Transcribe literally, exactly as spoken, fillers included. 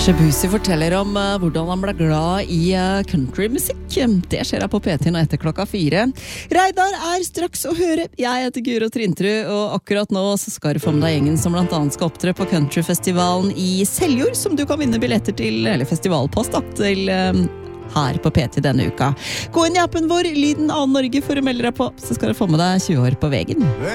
Shabuzi forteller om uh, hvordan han ble glad i uh, countrymusikk. Det skjer her på P T nå etter klokka fire. Reidar er straks å høre. Jeg heter Guro Trintrud, og akkurat nå så skal du få med deg gjengen som blant annet skal opptre på countryfestivalen i Seljord, som du kan vinne billetter til, eller festivalpost da, til uh, her på P T denne uka. Gå inn i appen vår, Lyden av Norge, for å melde deg på, så skal du få med deg tjue år på veggen.